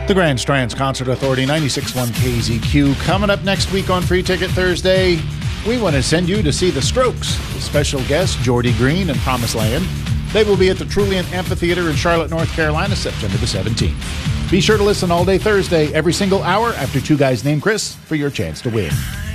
The Grand Strands Concert Authority, 96.1 KZQ. Coming up next week on Free Ticket Thursday, we want to send you to see The Strokes with special guest Geordie Green and Promised Land. They will be at the Trulient Amphitheater in Charlotte, North Carolina, September the 17th. Be sure to listen all day Thursday, every single hour after Two Guys Named Chris, for your chance to win.